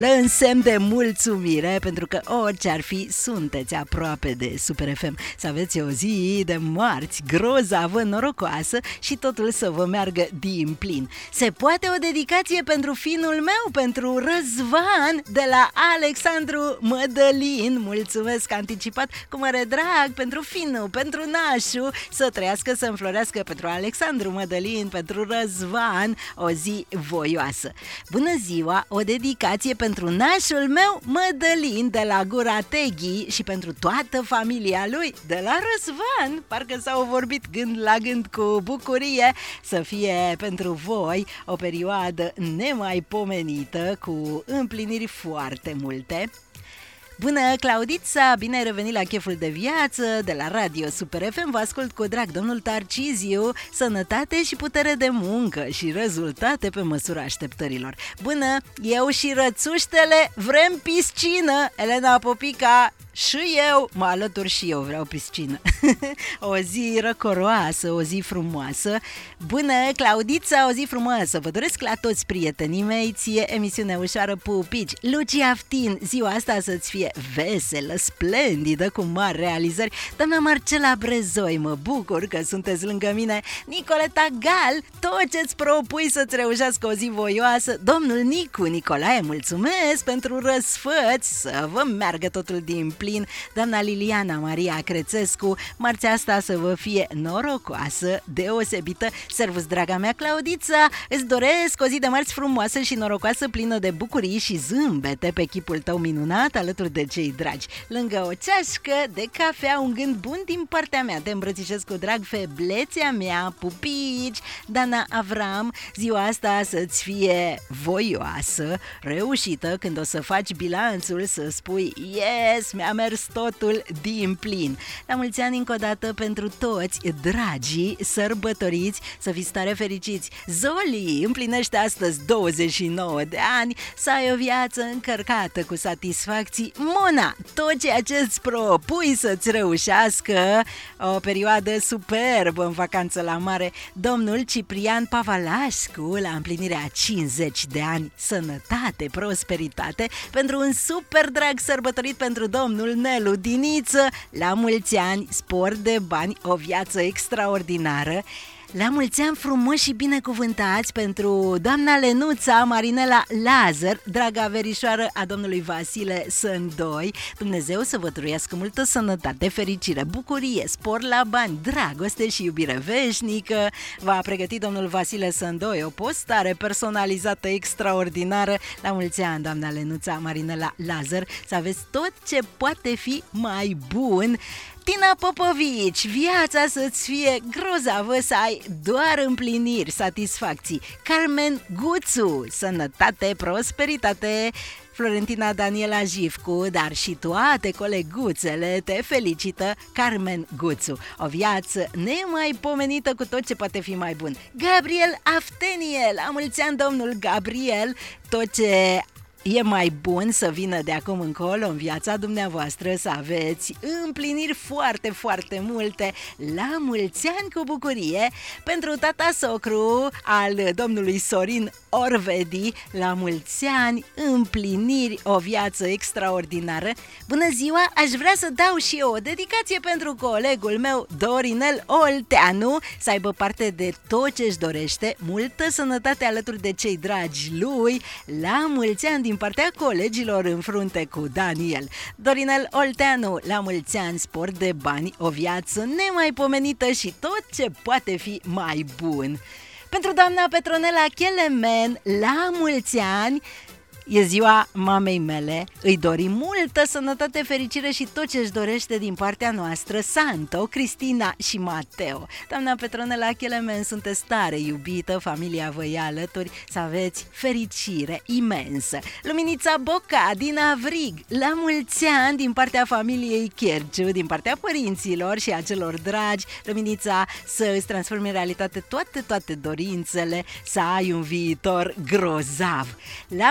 Însemn de mulțumire, pentru că orice ar fi, sunteți aproape de Super FM. Să aveți o zi de marți grozavă, norocoasă și totul să vă meargă din plin. Se poate o dedicație pentru finul meu, pentru Răzvan, de la Alexandru Mădălin. Mulțumesc anticipat, cu mare drag, pentru finul, pentru nașu. Să trăiască, să înflorească pentru Alexandru Mădălin, pentru Răzvan, o zi voioasă. Bună ziua, o dedicație pentru nașul meu Mădălin de la Gura Teghi și pentru toată familia lui de la Răzvan. Parcă s-au vorbit gând la gând cu bucurie. Să fie pentru voi o perioadă nemaipomenită, cu împliniri foarte multe. Bună, Claudița, bine ai revenit la Cheful de Viață de la Radio Super FM. Vă ascult cu drag, domnul Tarciziu. Sănătate și putere de muncă și rezultate pe măsura așteptărilor. Bună, eu și rățuștele vrem piscină. Elena Popica, și eu mă alătur și eu, vreau piscină. O zi răcoroasă, o zi frumoasă. Bună, Claudița, o zi frumoasă. Vă doresc la toți prietenii mei, ție emisiune ușoară, pupici. Luci Aftin, ziua asta să-ți fie veselă, splendidă, cu mari realizări. Doamna Marcela Brezoi, mă bucur că sunteți lângă mine. Nicoleta Gal, tot ce-ți propui să-ți reușească o zi voioasă. Domnul Nicu Nicolae, mulțumesc pentru răsfăți, să vă meargă totul din plin. Doamna Liliana Maria Crețescu, marțea asta să vă fie norocoasă, deosebită. Servus, draga mea Claudița, îți doresc o zi de marți frumoasă și norocoasă, plină de bucurii și zâmbete pe chipul tău minunat, alături de cei dragi. Lângă o ceașcă de cafea, un gând bun din partea mea. Te îmbrățișez cu drag, feblețea mea, pupici. Dana Avram, ziua asta să-ți fie voioasă, reușită, când o să faci bilanțul să spui yes, mi-a mers totul din plin. La mulți ani încă o dată pentru toți dragii sărbătoriți, să fiți tare fericiți. Zoli împlinește astăzi 29 de ani, să ai o viață încărcată cu satisfacții. Mona, tot ceea ce îți propui să-ți reușească, o perioadă superbă în vacanță la mare. Domnul Ciprian Pavalașcu, la împlinirea 50 de ani, sănătate, prosperitate, pentru un super drag sărbătorit pentru domnul Nelu Diniță, la mulți ani, spor de bani, o viață extraordinară. La mulți ani frumoși și binecuvântați pentru doamna Lenuța Marinela Lazar, draga verișoară a domnului Vasile Sândoi. Dumnezeu să vă truiască multă sănătate, fericire, bucurie, spor la bani, dragoste și iubire veșnică. V-a pregătit domnul Vasile Sândoi o postare personalizată extraordinară. La mulți ani, doamna Lenuța Marinela Lazar, să aveți tot ce poate fi mai bun. Tina Popovici, viața să-ți fie grozavă, să ai doar împliniri, satisfacții. Carmen Guțu, sănătate, prosperitate. Florentina Daniela Jivcu, dar și toate coleguțele te felicită. Carmen Guțu, o viață nemaipomenită cu tot ce poate fi mai bun. Gabriel Aftenie, la mulți ani, domnul Gabriel, tot ce e mai bun să vină de acum încolo în viața dumneavoastră, să aveți împliniri foarte, foarte multe. La mulți ani cu bucurie pentru tata socru al domnului Sorin Orvedi, la mulți ani, împliniri, o viață extraordinară. Bună ziua, aș vrea să dau și eu o dedicație pentru colegul meu Dorinel Olteanu, să aibă parte de tot ce își dorește, multă sănătate alături de cei dragi lui, la mulți ani din partea colegilor în frunte cu Daniel. Dorinel Olteanu, la mulți ani, spor de bani, o viață nemaipomenită și tot ce poate fi mai bun. Pentru doamna Petronela Chelemen, la mulți ani, e ziua mamei mele, îi dorim multă sănătate, fericire și tot ce își dorește din partea noastră, Santo, Cristina și Mateo. Doamna Petronela Chelemen, sunteți tare iubită, familia vă ia alături, să aveți fericire imensă. Luminița Boca din Avrig, la mulți ani din partea familiei Cherciu, din partea părinților și a celor dragi. Luminița, să îți transformi în realitate toate dorințele, să ai un viitor grozav. La mulți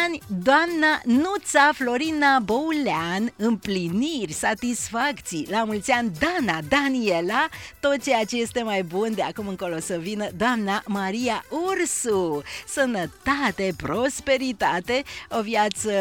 ani, doamna Nuța Florina Boulean, împliniri, satisfacții. La mulți ani, Dana, Daniela, tot ceea ce este mai bun de acum încolo să vină, doamna Maria Ursu. Sănătate, prosperitate, o viață